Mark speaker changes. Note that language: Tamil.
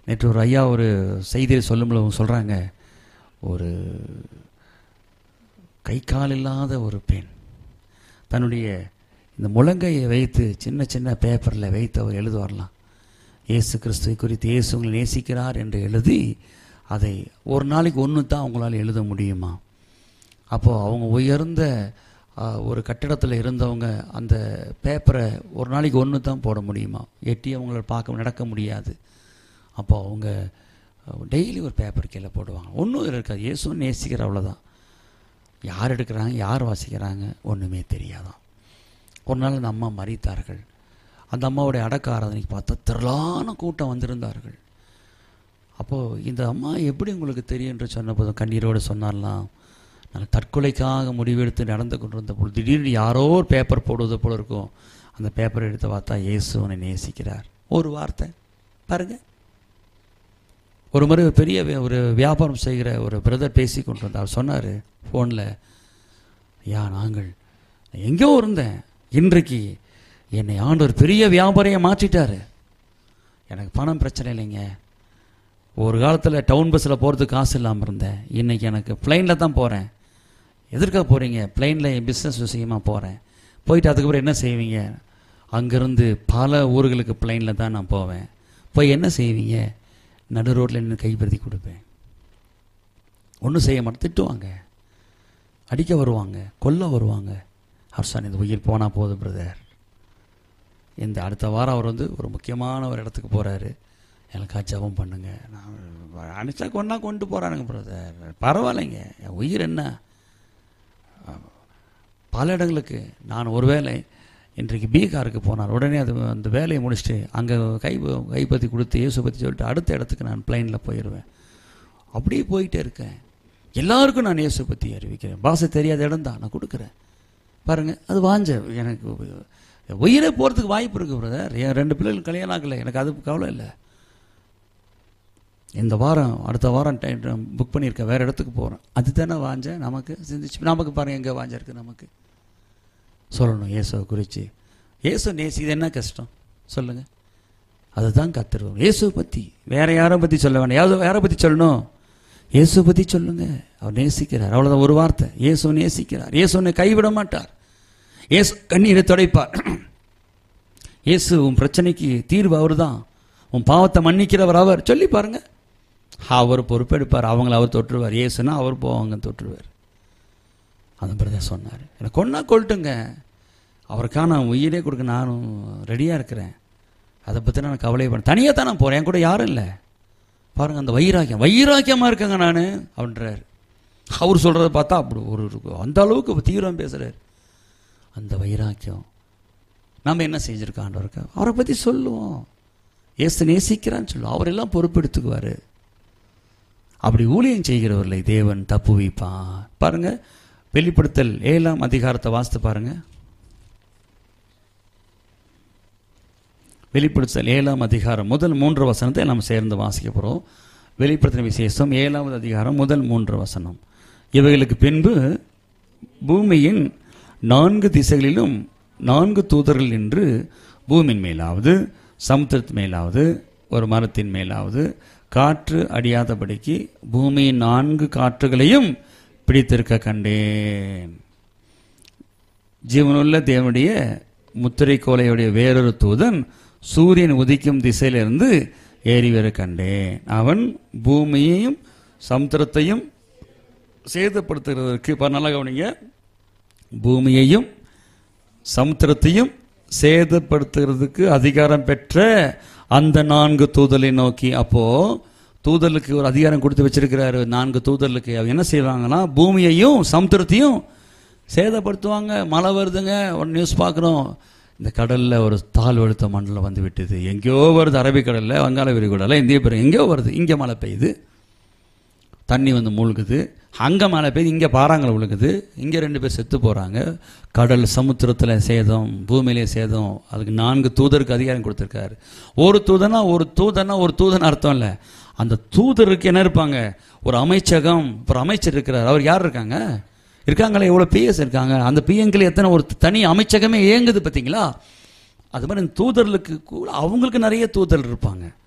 Speaker 1: நேற்று ஒரு ஐயா ஒரு செய்தியை சொல்லும்போது அவங்க சொல்கிறாங்க, ஒரு கை கால் இல்லாத ஒரு பெண் தன்னுடைய இந்த முழங்கையை வைத்து சின்ன சின்ன பேப்பரில் வைத்து அவர் எழுதுவாரலாம், இயேசு கிறிஸ்துவை குறித்து இயேசு உங்களை நேசிக்கிறார் என்று எழுதி அதை ஒரு நாளைக்கு ஒன்று தான் அவங்களால எழுத முடியுமா. அப்போது அவங்க உயர்ந்த ஒரு கட்டிடத்தில் இருந்தவங்க அந்த பேப்பரை ஒரு நாளைக்கு ஒன்று தான் போட முடியுமா, எட்டி அவங்கள பார்க்க நடக்க முடியாது. அப்போ அவங்க டெய்லி ஒரு பேப்பர் கீழே போடுவாங்க, ஒன்றும் இருக்காது, இயேசுன்னு நேசிக்கிற அவ்வளோதான். யார் எடுக்கிறாங்க யார் வாசிக்கிறாங்க ஒன்றுமே தெரியாதான். ஒரு நாள் அந்த அம்மா மரித்தார்கள். அந்த அம்மாவுடைய அடக்க ஆராதனைக்கு பார்த்தா திரளான கூட்டம் வந்திருந்தார்கள். அப்போது இந்த அம்மா எப்படி உங்களுக்கு தெரியும் என்று சொன்ன போதும் கண்ணீரோடு சொன்னார்லாம், நான் தற்கொலைக்காக முடிவெடுத்து நடந்து கொண்டிருந்த போது திடீர்னு யாரோ ஒரு பேப்பர் போடுவது போல இருக்கும், அந்த பேப்பரை எடுத்து பார்த்தா இயேசு உன்னை நேசிக்கிறார். ஒரு வார்த்தை பாருங்கள். ஒரு முறை பெரிய ஒரு வியாபாரம் செய்கிற ஒரு பிரதர் பேசி கொண்டு வந்தார். அவர் சொன்னார் ஃபோனில், ஐயா நாங்கள் எங்கேயோ இருந்தேன், இன்றைக்கு என்னை ஆண்டவர் பெரிய வியாபாரியை மாற்றிட்டார், எனக்கு பணம் பிரச்சனை இல்லைங்க. ஒரு காலத்தில் டவுன் பஸ்ஸில் போகிறதுக்கு காசு இல்லாமல் இருந்தேன், இன்றைக்கி எனக்கு ப்ளைனில் தான் போகிறேன். எதற்காக போகிறீங்க? ப்ளைனில் என் பிஸ்னஸ் விஷயமாக போகிறேன். போயிட்டு அதுக்கப்புறம் என்ன செய்வீங்க? அங்கேருந்து பல ஊர்களுக்கு ப்ளைனில் தான் நான் போவேன். போய் என்ன செய்வீங்க? நடு ரோட்டில் நின்று கைப்படுத்தி கொடுப்பேன். ஒன்றும் செய்ய மாட்டேன், திட்டுவாங்க, அடிக்க வருவாங்க, கொல்ல வருவாங்க. அவர் சொன்ன இந்த உயிர் போனால் போதும் பிரதர். இந்த அடுத்த வாரம் அவர் ஒரு முக்கியமான ஒரு இடத்துக்கு போகிறாரு, எனக்கு ஜெபம் பண்ணுங்க. நான் அனுப்பிச்சா கொண்டு போகிறானுங்க பிரதர், பரவாயில்லைங்க, என் உயிர் என்ன. பல இடங்களுக்கு நான் ஒரு வேளை இன்றைக்கு பீகாருக்கு போனார், உடனே அந்த வேலையை முடிச்சுட்டு அங்கே கைப்பற்றி கொடுத்து இயேசு பற்றி சொல்லிட்டு அடுத்த இடத்துக்கு நான் பிளைனில் போயிடுவேன். அப்படியே போயிட்டே இருக்கேன், எல்லாருக்கும் நான் இயேசு பற்றி அறிவிக்கிறேன். பாஷை தெரியாத இடம் தான் நான் கொடுக்குறேன். பாருங்கள், அது வாஞ்ச எனக்கு உயிரே போகிறதுக்கு வாய்ப்பு இருக்குது பிரதர். என் 2 பிள்ளைகள் கல்யாணம் ஆகலை, எனக்கு அது கவலை இல்லை. இந்த வாரம் அடுத்த வாரம் டைம் புக் பண்ணியிருக்கேன், வேறு இடத்துக்கு போகிறேன். அது தானே வாஞ்ச நமக்கு. சிந்திச்சு நமக்கு பாருங்கள் எங்கே வாஞ்ச இருக்குது. நமக்கு சொல்லணும் இயேசுவை குறித்து. இயேசு நேசி, இது என்ன கஷ்டம் சொல்லுங்கள்? அதுதான் கற்றுருவோம். இயேசுவை பற்றி வேறு யாரை பற்றி சொல்ல வேண்டாம். யாரை பற்றி சொல்லணும்? இயேசுவை பற்றி சொல்லுங்கள். அவர் நேசிக்கிறார், அவ்வளோதான். ஒரு வார்த்தை, இயேசு நேசிக்கிறார். இயேசுனை கைவிட மாட்டார். இயேசு கண்ணீரை துடைப்பார். இயேசு உன் பிரச்சனைக்கு தீர்வு அவர் தான், உன் பாவத்தை மன்னிக்கிறவர் அவர். சொல்லி பாருங்க, அவர் பொறுப்பெடுப்பார். அவங்கள அவர் தொற்றுவார். இயேசுனா அவர் போவாங்க தொற்றுவார். அந்த பிரதர் சொன்னார், எனக்கு கொன்னா கொல்ட்டுங்க, அவருக்காக நான் உயிரே கொடுக்க நானும் ரெடியாக இருக்கிறேன். அதை பற்றி நான் கவலைப்பட, தனியாக தான் நான் போகிறேன், என் கூட யாரும் இல்லை. பாருங்கள், அந்த வைராக்கியமாக இருக்கேங்க நான் அப்படின்றார். அவர் சொல்கிறத பார்த்தா அப்படி ஒரு அந்த அளவுக்கு தீவிரம் பேசுகிறார். அந்த வைராக்கியம் நம்ம என்ன செஞ்சுருக்கோம் ஆண்டவருக்கு? அவரை பற்றி சொல்லுவோம். இயேசு நேசிக்கிறான்னு சொல்லுவோம், அவரெல்லாம் பொறுப்பெடுத்துக்குவார். அப்படி ஊழியம் செய்கிறவர்களை தேவன் தப்புவிப்பான். பாருங்க, வெளிப்படுத்தல் 7ஆம் அதிகாரத்தை வாசித்து பாருங்க. வெளிப்படுத்தல் 7ஆம் அதிகாரம் முதல் 3 வசனத்தை நம்ம சேர்ந்து வாசிக்க போகிறோம். வெளிப்படுத்தின விசேஷம் 7ஆவது அதிகாரம் முதல் 3 வசனம். இவைகளுக்கு பின்பு பூமியின் 4 திசைகளிலும் 4 தூதர்கள் நின்று பூமியின் மேலாவது சமுத்திரத்தின் மேலாவது ஒரு மரத்தின் மேலாவது காற்று அடியாதபடிக்கு பூமியின் 4 காற்றுகளையும் பிடித்திருக்க கண்டேன். ஜீவனுள்ள தேவனுடைய முத்திரை கோலையுடைய வேறொரு தூதன் சூரியன் உதிக்கும் திசையிலிருந்து ஏறி வர கண்டேன். அவன் பூமியையும் சமுத்திரத்தையும் சேதப்படுத்துகிறதற்கு, நல்லா கவனிங்க, பூமியையும் சமுத்திரத்தையும் சேதப்படுத்துகிறதுக்கு அதிகாரம் பெற்ற அந்த 4 தூதரை நோக்கி. அப்போ தூதர்களுக்கு ஒரு அதிகாரம் கொடுத்து வச்சிருக்கிறாரு. 4 தூதர்களுக்கு அவங்க என்ன செய்வாங்கன்னா, பூமியையும் சமுத்திரத்தையும் சேதப்படுத்துவாங்க. மழை வருதுங்க, ஒரு நியூஸ் பார்க்குறோம், இந்த கடலில் ஒரு தாழ்வழுத்த மண்டலம் வந்து விட்டுது, எங்கேயோ வருது, அரபிக்கடலில், வங்காள விரிகுடாவில், இந்திய பெரு எங்கேயோ வருது, இங்கே மழை பெய்யுது, தண்ணி வந்து மூழ்குது, அங்கே மழை பெய்யுது, இங்கே பாறாங்களை விழுகுது, இங்கே 2 பேர் செத்து போகிறாங்க. கடல் சமுத்திரத்தில் சேதம், பூமியிலே சேதம். அதுக்கு 4 தூதருக்கு அதிகாரம் கொடுத்துருக்காரு. ஒரு தூதன் அர்த்தம் இல்லை, அந்த தூதருக்கு என்ன இருப்பாங்க, ஒரு அமைச்சகம், ஒரு அமைச்சர் இருக்கிறார். அவர் யார் இருக்காங்களே, எவ்வளோ பிஎஸ் இருக்காங்க, அந்த பிஎன்கள் எத்தனை ஒரு தனி அமைச்சகமே இயங்குது பார்த்தீங்களா? அது மாதிரி தூதர்களுக்கு கூட அவங்களுக்கு நிறைய தூதர்கள் இருப்பாங்க.